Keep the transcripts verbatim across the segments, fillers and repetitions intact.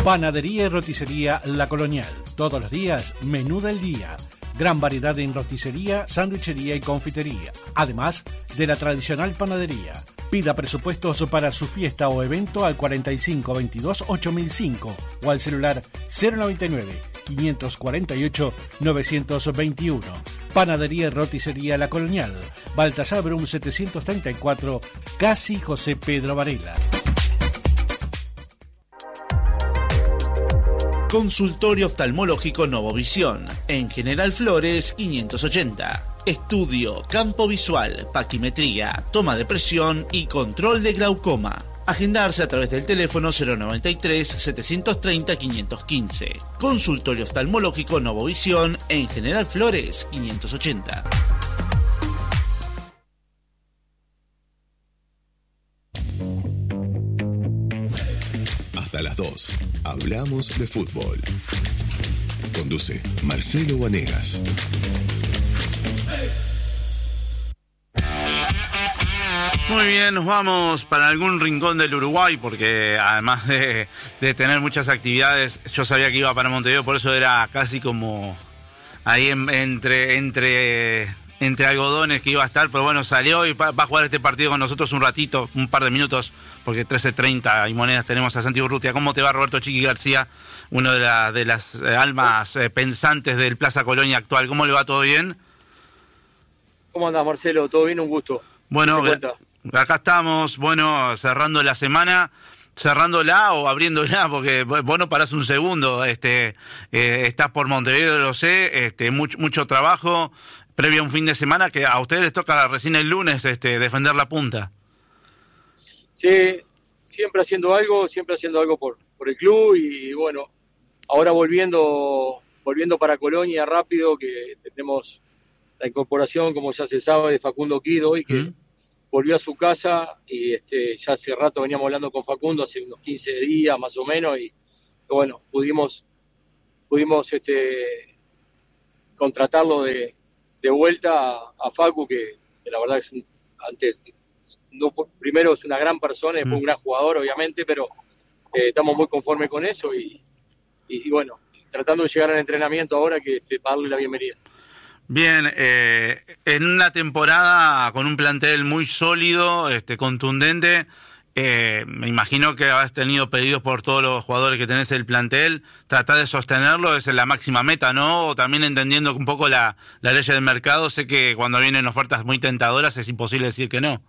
Panadería y roticería La Colonial. Todos los días, menú del día. Gran variedad en roticería, sándwichería y confitería. Además de la tradicional panadería. Pida presupuestos para su fiesta o evento al cuarenta y cinco veintidós ocho mil cinco o al celular cero noventa y nueve quinientos cuarenta y ocho novecientos veintiuno. Panadería y roticería La Colonial. Baltasar Brum setecientos treinta y cuatro, casi José Pedro Varela. Consultorio oftalmológico Novovisión, en General Flores quinientos ochenta. Estudio, campo visual, paquimetría, toma de presión y control de glaucoma. Agendarse a través del teléfono cero noventa y tres setecientos treinta quinientos quince. Consultorio oftalmológico Novovisión, en General Flores quinientos ochenta. Hasta las dos. Hablamos de fútbol. Conduce Marcelo Vanegas. Muy bien, nos vamos para algún rincón del Uruguay, porque además de, de tener muchas actividades, yo sabía que iba para Montevideo, por eso era casi como ahí en, entre, entre, entre algodones que iba a estar, pero bueno, salió y va, va a jugar este partido con nosotros un ratito, un par de minutos, porque trece treinta y monedas tenemos a Santi Urrutia. ¿Cómo te va, Roberto Chiqui García, uno de, la, de las almas eh, pensantes del Plaza Colonia actual? ¿Cómo le va? ¿Todo bien? ¿Cómo andás, Marcelo? ¿Todo bien? Un gusto. Bueno, acá estamos, bueno, cerrando la semana, cerrándola o abriéndola, porque vos no parás un segundo, este, eh, estás por Montevideo, lo sé, este, mucho, mucho trabajo, previo a un fin de semana que a ustedes les toca recién el lunes este, defender la punta. Sí, siempre haciendo algo, siempre haciendo algo por, por el club y bueno, ahora volviendo, volviendo para Colonia rápido, que tenemos la incorporación, como ya se sabe, de Facundo Quido y que ¿Mm? volvió a su casa y este ya hace rato veníamos hablando con Facundo, hace unos quince días más o menos, y bueno, pudimos pudimos este contratarlo de, de vuelta a, a Facu, que, que la verdad es un, antes no, primero es una gran persona y después mm. un gran jugador, obviamente, pero eh, estamos muy conformes con eso y, y, y bueno, tratando de llegar al entrenamiento ahora, que este, para darle la bienvenida. Bien, eh, en una temporada con un plantel muy sólido, este, contundente, eh, me imagino que has tenido pedidos por todos los jugadores que tenés en el plantel, tratar de sostenerlo es la máxima meta, ¿no? O también entendiendo un poco la, la ley del mercado, sé que cuando vienen ofertas muy tentadoras es imposible decir que no.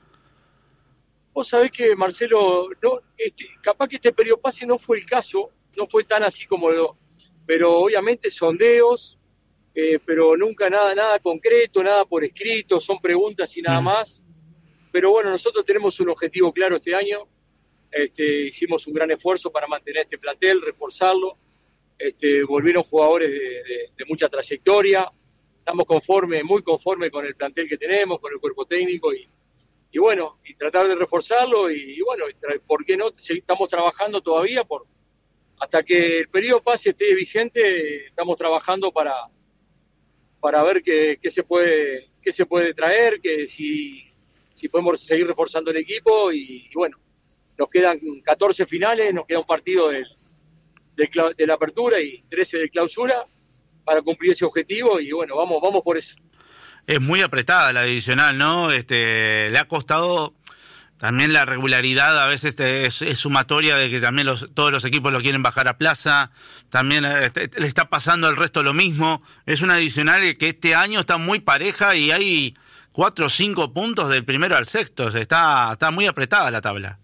Vos sabés que, Marcelo, no, este, capaz que este periodo pase no fue el caso, no fue tan así como lo, pero obviamente sondeos, Eh, pero nunca nada nada concreto, nada por escrito, son preguntas y nada más. Pero bueno, nosotros tenemos un objetivo claro este año. Este, hicimos un gran esfuerzo para mantener este plantel, reforzarlo. Este, volvieron jugadores de, de, de mucha trayectoria. Estamos conformes, muy conformes con el plantel que tenemos, con el cuerpo técnico y, y bueno, y tratar de reforzarlo y, y bueno, ¿por qué no? Estamos trabajando todavía por hasta que el periodo pase esté vigente. Estamos trabajando para para ver qué, qué se puede qué se puede traer, que si, si podemos seguir reforzando el equipo y, y bueno, nos quedan catorce finales, nos queda un partido del, del, de la apertura y trece de clausura para cumplir ese objetivo y bueno, vamos vamos por eso. Es muy apretada la divisional, ¿no? Este, le ha costado también la regularidad, a veces es, es sumatoria de que también los, todos los equipos lo quieren bajar a plaza, también este, le está pasando al resto lo mismo. Es una divisional que este año está muy pareja y hay cuatro o cinco puntos del primero al sexto, está, está muy apretada la tabla.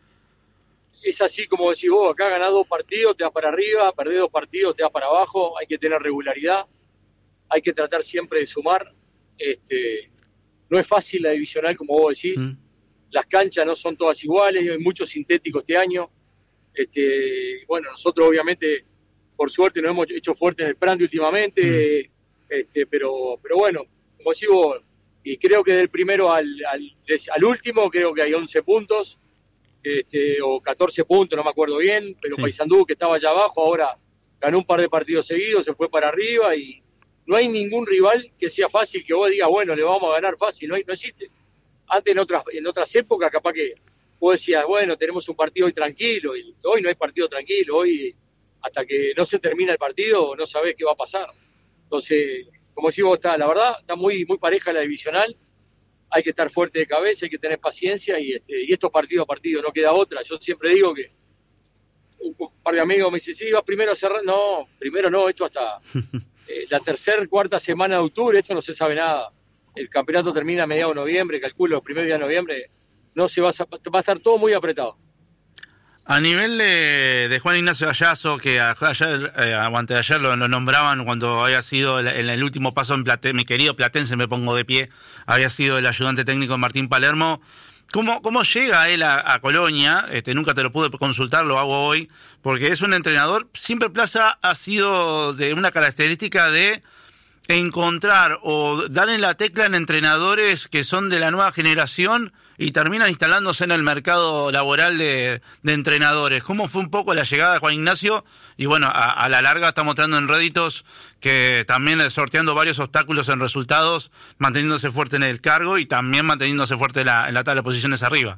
Es así como decís vos, acá ganás dos partidos, te vas para arriba, perdés dos partidos, te vas para abajo, hay que tener regularidad, hay que tratar siempre de sumar. Este, no es fácil la divisional como vos decís. Mm. Las canchas no son todas iguales, hay muchos sintéticos este año. Este, bueno, nosotros obviamente, por suerte, nos hemos hecho fuertes en el Prandi últimamente, mm. este, pero, pero bueno, como digo, y creo que del primero al, al, al último, creo que hay once puntos, este, o catorce puntos, no me acuerdo bien, pero sí. Paysandú, que estaba allá abajo, ahora ganó un par de partidos seguidos, se fue para arriba y no hay ningún rival que sea fácil, que vos digas, bueno, le vamos a ganar fácil, no, hay, no existe. Antes en otras en otras épocas capaz que vos decías, bueno, tenemos un partido hoy tranquilo, y hoy no hay partido tranquilo, hoy hasta que no se termina el partido no sabés qué va a pasar. Entonces, como decís vos, está, la verdad, está muy, muy pareja la divisional, hay que estar fuerte de cabeza, hay que tener paciencia, y, este, y estos partido a partido, no queda otra. Yo siempre digo que un par de amigos me dicen, sí, vas primero a cerrar, no, primero no, esto hasta eh, la tercera, cuarta semana de octubre, esto no se sabe nada. El campeonato termina a mediados de noviembre, calculo, el primer día de noviembre, no se va a, va a estar todo muy apretado. A nivel de, de Juan Ignacio Gallazo, que ayer, eh, antes de ayer lo, lo nombraban cuando había sido el, en el último paso en Platense, mi querido Platense, me pongo de pie, había sido el ayudante técnico de Martín Palermo. ¿Cómo, cómo llega él a, a Colonia? Este, nunca te lo pude consultar, lo hago hoy, porque es un entrenador, siempre Plaza ha sido de una característica de encontrar o dar en la tecla en entrenadores que son de la nueva generación y terminan instalándose en el mercado laboral de, de entrenadores. ¿Cómo fue un poco la llegada de Juan Ignacio? Y bueno, a, a la larga está mostrando en réditos que también sorteando varios obstáculos en resultados, manteniéndose fuerte en el cargo y también manteniéndose fuerte en la, en la tabla de posiciones arriba.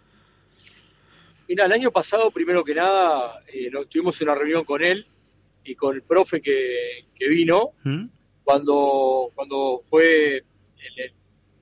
Mira, el año pasado, primero que nada, eh, no, tuvimos una reunión con él y con el profe que, que vino, ¿Mm? cuando, cuando fue el, el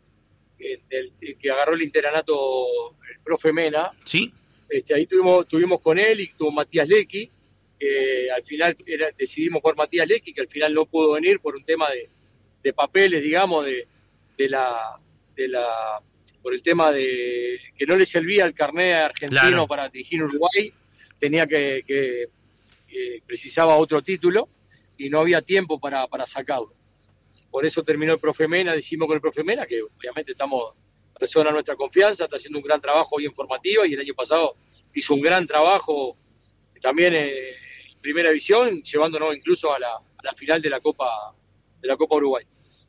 El, el, que agarró el interanato el profe Mena. Sí. Este, ahí tuvimos, tuvimos con él y tuvo Matías Lecky, que al final era, decidimos por Matías Lecky, que al final no pudo venir por un tema de, de papeles, digamos, de, de la de la por el tema de que no le servía el carnet argentino, claro, para dirigir Uruguay, tenía que, que, que precisaba otro título y no había tiempo para, para sacarlo. Por eso terminó el profe Mena, decimos con el profe Mena, que obviamente estamos, resona nuestra confianza, está haciendo un gran trabajo hoy en formativa, y el año pasado hizo un gran trabajo también en primera división, llevándonos incluso a la, a la final de la Copa de la Copa Uruguay.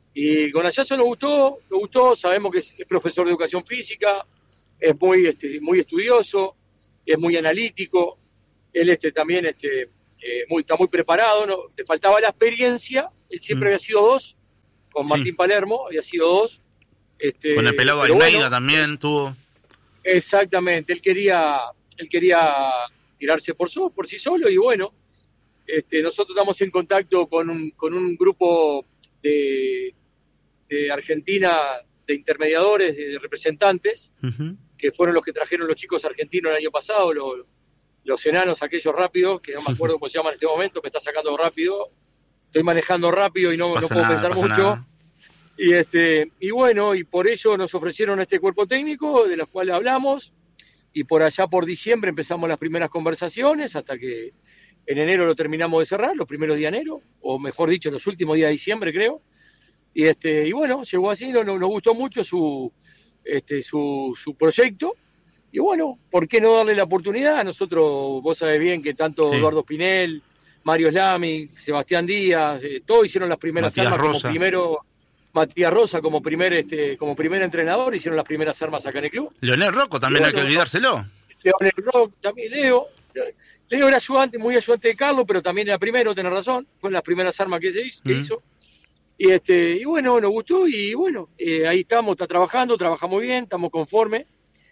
Y con Gallazo nos gustó, nos gustó, sabemos que es, es profesor de educación física, es muy este, muy estudioso, es muy analítico, él este también este eh, muy, está muy preparado, ¿no? Le faltaba la experiencia, él siempre mm. había sido dos, con Martín sí. Palermo, había sido dos. Este, con el pelado Almeida bueno, también tuvo. Exactamente, él quería él quería tirarse por, so, por sí solo, y bueno, este, nosotros estamos en contacto con un, con un grupo de, de Argentina, de intermediadores, de representantes, uh-huh. que fueron los que trajeron los chicos argentinos el año pasado, los, los enanos aquellos rápidos, que no me acuerdo cómo se llaman en este momento, me está sacando rápido. Estoy manejando rápido y no, no puedo nada, pensar mucho. Nada. Y este y bueno, y por ello nos ofrecieron este cuerpo técnico, de los cuales hablamos, y por allá por diciembre empezamos las primeras conversaciones, hasta que en enero lo terminamos de cerrar, los primeros días de enero, o mejor dicho, los últimos días de diciembre, creo. Y este y bueno, llegó así, nos, nos gustó mucho su, este, su, su proyecto. Y bueno, ¿por qué no darle la oportunidad? Nosotros, vos sabés bien que tanto sí. Eduardo Pinel, Mario Slami, Sebastián Díaz, eh, todos hicieron las primeras Matías armas Rosa. como primero, Matías Rosa como primer este como primer entrenador, hicieron las primeras armas acá en el club. Leonel Rocco también, bueno, hay que olvidárselo. Leonel Rocco, también Leo. Leo era ayudante, muy ayudante de Carlos, pero también era primero, tenés razón, fue las primeras armas que se hizo. Que mm. hizo. Y este y bueno, nos gustó, y bueno, eh, ahí estamos, está trabajando, trabajamos bien, estamos conformes.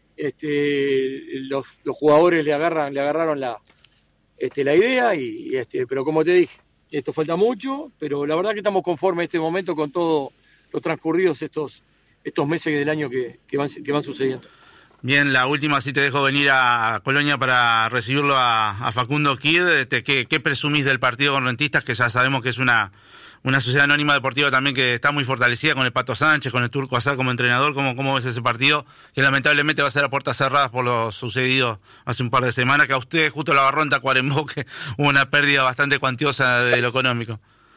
Este, los, los jugadores le agarran, le agarraron la Este, la idea, y, y este, pero como te dije, esto falta mucho, pero la verdad que estamos conformes en este momento con todos los transcurridos estos estos meses del año que, que, van, que van sucediendo. Bien, la última, si te dejo venir a Colonia para recibirlo a, a Facundo Kid. Este, ¿qué, ¿Qué presumís del partido con Rentistas? Que ya sabemos que es una, una sociedad anónima deportiva también que está muy fortalecida, con el Pato Sánchez, con el Turco Azar como entrenador. ¿Cómo, cómo ves ese partido? Que lamentablemente va a ser a puertas cerradas por lo sucedido hace un par de semanas, que a usted justo lo agarró en Tacuarembó, que hubo una pérdida bastante cuantiosa de lo económico.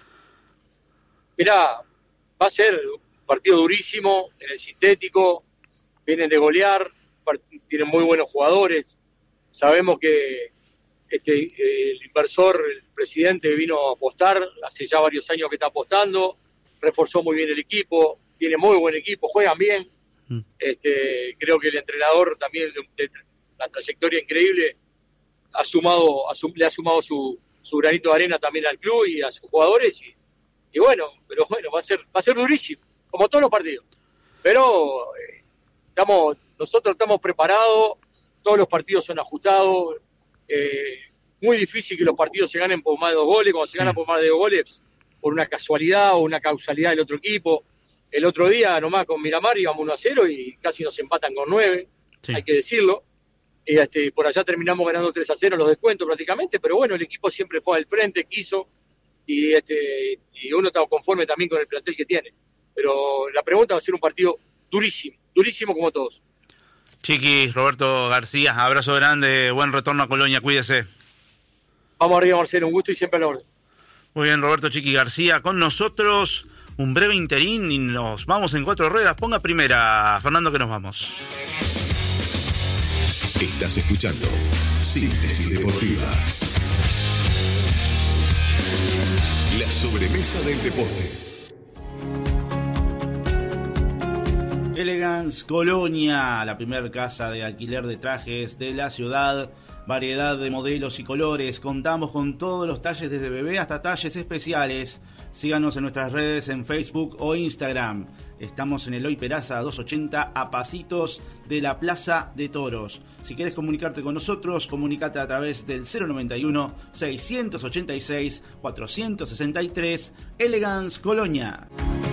Mirá, va a ser un partido durísimo en el sintético, vienen de golear, tienen muy buenos jugadores, sabemos que este el inversor, el presidente, vino a apostar, hace ya varios años que está apostando, reforzó muy bien el equipo, tiene muy buen equipo, juegan bien, mm. este creo que el entrenador también, de, de la trayectoria increíble, ha sumado, ha, le ha sumado su, su granito de arena también al club y a sus jugadores, y, y bueno, pero bueno, va a ser, va a ser durísimo, como todos los partidos, pero eh, estamos, nosotros estamos preparados, todos los partidos son ajustados, eh, muy difícil que los partidos se ganen por más de dos goles, cuando se sí. ganan por más de dos goles, por una casualidad o una causalidad del otro equipo. El otro día nomás con Miramar íbamos uno a cero y casi nos empatan con nueve, sí. hay que decirlo. Y este, por allá terminamos ganando tres a cero los descuentos prácticamente, pero bueno, el equipo siempre fue al frente, quiso, y, este, y uno está conforme también con el plantel que tiene. Pero la pregunta va a ser un partido durísimo, durísimo como todos. Chiqui, Roberto García, abrazo grande, buen retorno a Colonia, cuídese. Vamos arriba, Marcelo, un gusto y siempre a la orden. Muy bien, Roberto Chiqui García con nosotros, un breve interín y nos vamos en cuatro ruedas. Ponga primera, Fernando, que nos vamos. Estás escuchando Síntesis Deportiva. La sobremesa del deporte. Elegance Colonia, la primera casa de alquiler de trajes de la ciudad. Variedad de modelos y colores. Contamos con todos los talles desde bebé hasta talles especiales. Síganos en nuestras redes en Facebook o Instagram. Estamos en Eloy Peraza doscientos ochenta, a pasitos de la Plaza de Toros. Si quieres comunicarte con nosotros, comunicate a través del cero noventa y uno, seiscientos ochenta y seis, cuatrocientos sesenta y tres. Elegance Colonia.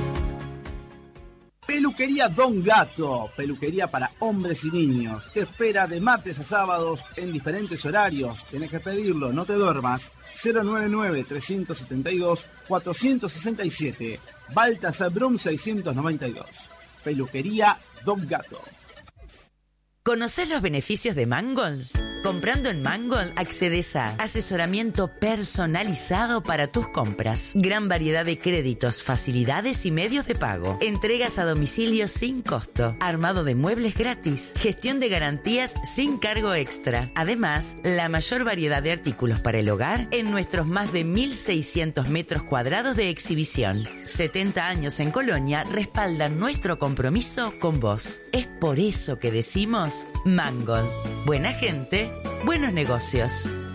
Peluquería Don Gato, peluquería para hombres y niños. Te espera de martes a sábados en diferentes horarios. Tenés que pedirlo, no te duermas. cero noventa y nueve, trescientos setenta y dos, cuatrocientos sesenta y siete. Baltasar Brum seiscientos noventa y dos. Peluquería Don Gato. ¿Conocés los beneficios de Mangold? Comprando en Mangold accedes a asesoramiento personalizado para tus compras, gran variedad de créditos, facilidades y medios de pago, entregas a domicilio sin costo, armado de muebles gratis, gestión de garantías sin cargo extra. Además, la mayor variedad de artículos para el hogar en nuestros más de mil seiscientos metros cuadrados de exhibición. setenta años en Colonia respaldan nuestro compromiso con vos. Es por eso que decimos Mangold. Buena gente, buenos negocios.